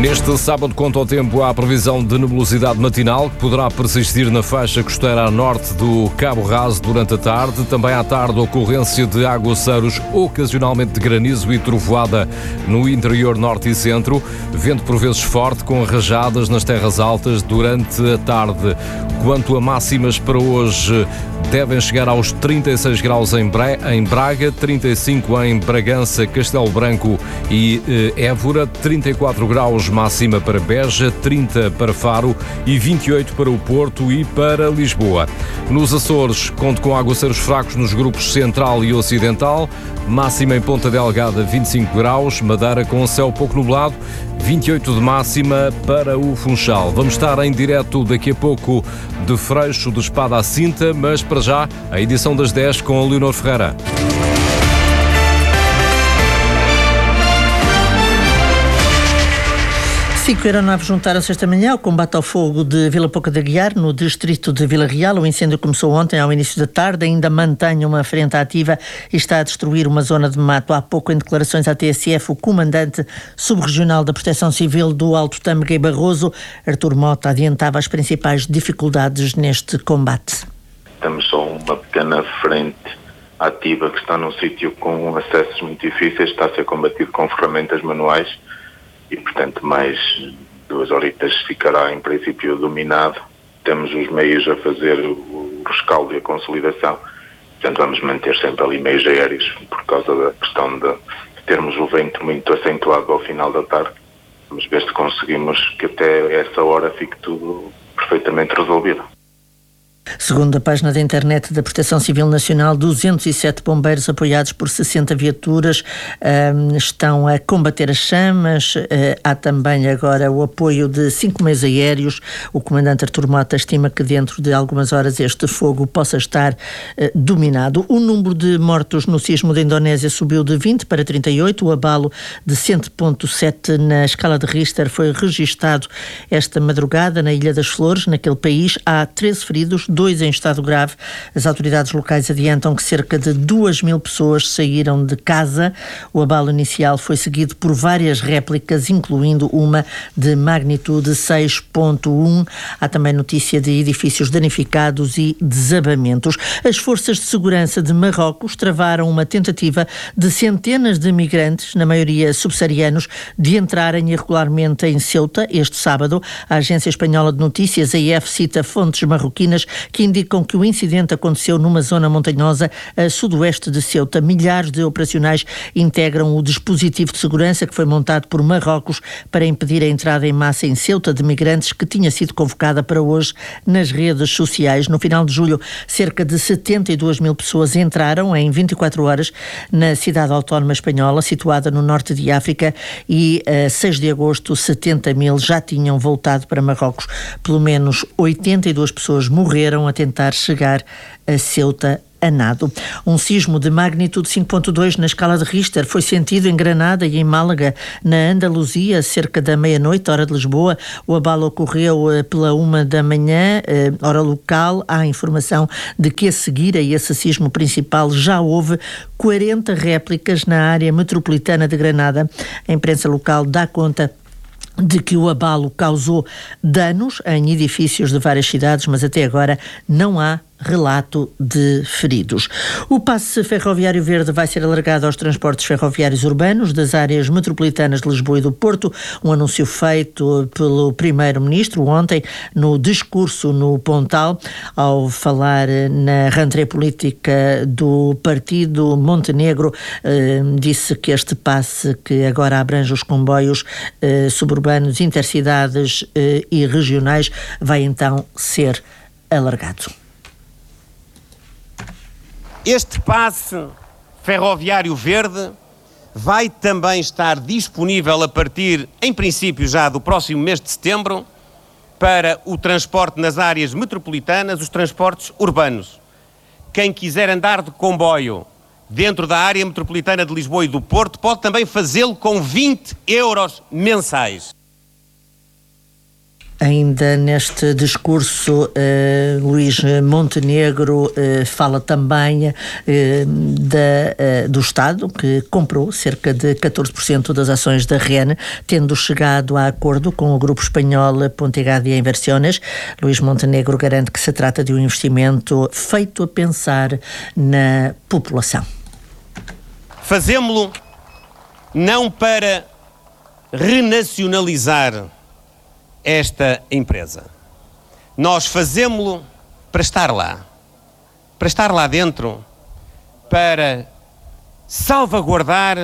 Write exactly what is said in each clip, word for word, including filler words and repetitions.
Neste sábado, quanto ao tempo, há a previsão de nebulosidade matinal que poderá persistir na faixa costeira a norte do Cabo Raso durante a tarde. Também à tarde, ocorrência de aguaceiros, ocasionalmente de granizo e trovoada no interior norte e centro. Vento por vezes forte, com rajadas nas terras altas durante a tarde. Quanto a máximas para hoje, devem chegar aos trinta e seis graus em Braga, trinta e cinco em Bragança, Castelo Branco e eh, Évora, trinta e quatro graus máxima para Beja, trinta para Faro e vinte e oito para o Porto e para Lisboa. Nos Açores, conto com aguaceiros fracos nos grupos Central e Ocidental, máxima em Ponta Delgada, vinte e cinco graus, Madeira com céu pouco nublado, vinte e oito de máxima para o Funchal. Vamos estar em direto daqui a pouco de Freixo de Espada à Cinta, mas para já a edição das dez com a Leonor Ferreira. Cinco aeronaves juntaram-se esta manhã ao combate ao fogo de Vila Pouca de Aguiar, no distrito de Vila Real. O incêndio começou ontem, ao início da tarde, ainda mantém uma frente ativa e está a destruir uma zona de mato. Há pouco, em declarações à T S F, o comandante subregional da Proteção Civil do Alto Tâmega e Barroso, Artur Mota, adiantava as principais dificuldades neste combate. Temos só uma pequena frente ativa que está num sítio com acessos muito difíceis, está a ser combatido com ferramentas manuais. E, portanto, mais duas horitas ficará, em princípio, dominado. Temos os meios a fazer o rescaldo e a consolidação. Portanto, vamos manter sempre ali meios aéreos por causa da questão de termos o vento muito acentuado ao final da tarde. Vamos ver se conseguimos que até essa hora fique tudo perfeitamente resolvido. Segundo a página da internet da Proteção Civil Nacional, duzentos e sete bombeiros apoiados por sessenta viaturas um, estão a combater as chamas. Uh, há também agora o apoio de cinco meios aéreos. O comandante Artur Mota estima que dentro de algumas horas este fogo possa estar uh, dominado. O número de mortos no sismo da Indonésia subiu de vinte para trinta e oito. O abalo de cem vírgula sete na escala de Richter foi registado esta madrugada na Ilha das Flores. Naquele país há treze feridos, dois em estado grave. As autoridades locais adiantam que cerca de duas mil pessoas saíram de casa. O abalo inicial foi seguido por várias réplicas, incluindo uma de magnitude seis ponto um. Há também notícia de edifícios danificados e desabamentos. As forças de segurança de Marrocos travaram uma tentativa de centenas de migrantes, na maioria subsaarianos, de entrarem irregularmente em Ceuta este sábado. A agência espanhola de notícias, A F, cita fontes marroquinas que indicam que o incidente aconteceu numa zona montanhosa a sudoeste de Ceuta. Milhares de operacionais integram o dispositivo de segurança que foi montado por Marrocos para impedir a entrada em massa em Ceuta de migrantes, que tinha sido convocada para hoje nas redes sociais. No final de julho, cerca de setenta e duas mil pessoas entraram em vinte e quatro horas na cidade autónoma espanhola, situada no norte de África, e a seis de agosto, setenta mil já tinham voltado para Marrocos. Pelo menos oitenta e duas pessoas morreram a tentar chegar a Ceuta a nado. Um sismo de magnitude cinco ponto dois na escala de Richter foi sentido em Granada e em Málaga, na Andaluzia, cerca da meia-noite, hora de Lisboa. O abalo ocorreu pela uma da manhã, hora local. Há informação de que a seguir a esse sismo principal já houve quarenta réplicas na área metropolitana de Granada. A imprensa local dá conta de que o abalo causou danos em edifícios de várias cidades, mas até agora não há relato de feridos. O passe ferroviário verde vai ser alargado aos transportes ferroviários urbanos das áreas metropolitanas de Lisboa e do Porto, um anúncio feito pelo primeiro-ministro ontem no discurso no Pontal, ao falar na rentrée política do partido Montenegro. Eh, disse que este passe, que agora abrange os comboios eh, suburbanos, intercidades eh, e regionais, vai então ser alargado. Este passe ferroviário verde vai também estar disponível a partir, em princípio, já do próximo mês de setembro, para o transporte nas áreas metropolitanas, os transportes urbanos. Quem quiser andar de comboio dentro da área metropolitana de Lisboa e do Porto pode também fazê-lo com vinte euros mensais. Ainda neste discurso, eh, Luís Montenegro eh, fala também eh, da, eh, do Estado, que comprou cerca de catorze por cento das ações da R E N, tendo chegado a acordo com o grupo espanhol Pontegadia Inversiones. Luís Montenegro garante que se trata de um investimento feito a pensar na população. Fazemo-lo não para renacionalizar esta empresa. Nós fazemo-lo para estar lá, para estar lá dentro, para salvaguardar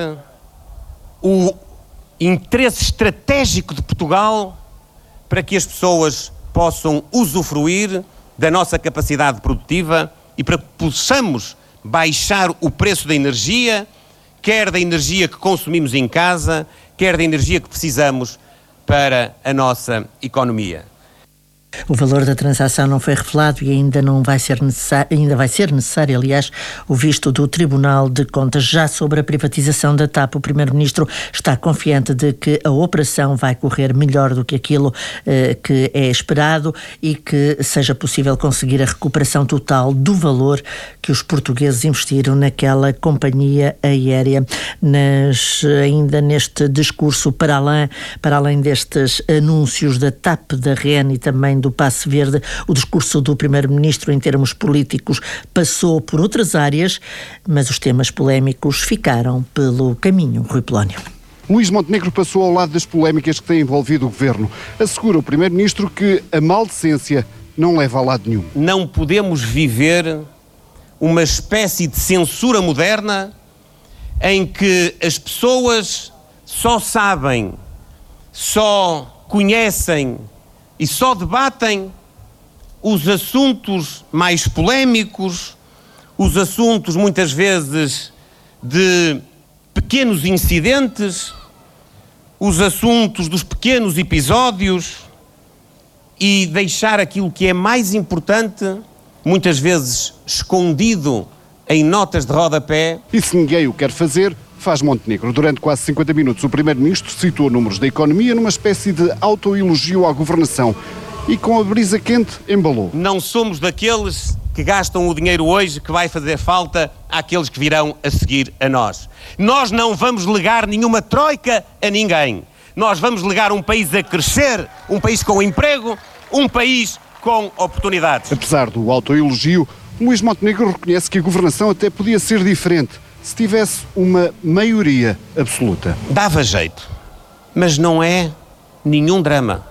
o interesse estratégico de Portugal, para que as pessoas possam usufruir da nossa capacidade produtiva e para que possamos baixar o preço da energia, quer da energia que consumimos em casa, quer da energia que precisamos para a nossa economia. O valor da transação não foi revelado e ainda não vai ser necessário, ainda vai ser necessário, aliás, o visto do Tribunal de Contas. Já sobre a privatização da TAP, o Primeiro-Ministro está confiante de que a operação vai correr melhor do que aquilo eh, que é esperado e que seja possível conseguir a recuperação total do valor que os portugueses investiram naquela companhia aérea. Nas, ainda neste discurso, para além, para além destes anúncios da TAP, da R E N e também do Passe Verde, o discurso do Primeiro-Ministro em termos políticos passou por outras áreas, mas os temas polémicos ficaram pelo caminho. Rui Polónio. Luís Montenegro passou ao lado das polémicas que têm envolvido o Governo. Assegura o Primeiro-Ministro que a maldecência não leva a lado nenhum. Não podemos viver uma espécie de censura moderna em que as pessoas só sabem, só conhecem e só debatem os assuntos mais polémicos, os assuntos muitas vezes de pequenos incidentes, os assuntos dos pequenos episódios e deixar aquilo que é mais importante, muitas vezes escondido em notas de rodapé. E se ninguém o quer fazer, faz Montenegro. Durante quase cinquenta minutos, o Primeiro-Ministro citou números da economia numa espécie de autoelogio à governação e, com a brisa quente, embalou. Não somos daqueles que gastam o dinheiro hoje que vai fazer falta àqueles que virão a seguir a nós. Nós não vamos legar nenhuma troika a ninguém. Nós vamos legar um país a crescer, um país com emprego, um país com oportunidades. Apesar do autoelogio, Luís Montenegro reconhece que a governação até podia ser diferente se tivesse uma maioria absoluta. Dava jeito, mas não é nenhum drama.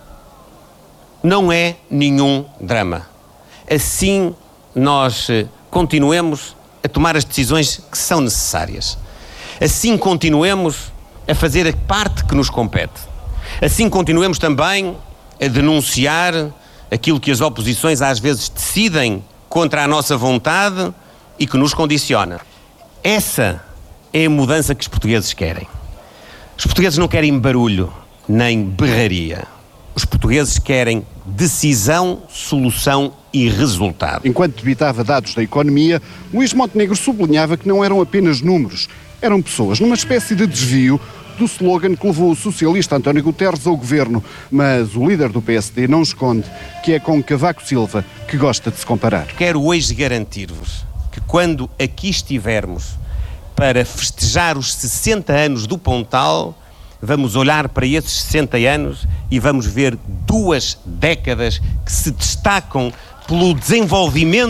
Não é nenhum drama. Assim nós continuemos a tomar as decisões que são necessárias. Assim continuemos a fazer a parte que nos compete. Assim continuemos também a denunciar aquilo que as oposições às vezes decidem contra a nossa vontade e que nos condiciona. Essa é a mudança que os portugueses querem. Os portugueses não querem barulho nem berraria. Os portugueses querem decisão, solução e resultado. Enquanto debitava dados da economia, Luís Montenegro sublinhava que não eram apenas números, eram pessoas, numa espécie de desvio do slogan que levou o socialista António Guterres ao governo. Mas o líder do P S D não esconde que é com Cavaco Silva que gosta de se comparar. Quero hoje garantir-vos que quando aqui estivermos para festejar os sessenta anos do Pontal, vamos olhar para esses sessenta anos e vamos ver duas décadas que se destacam pelo desenvolvimento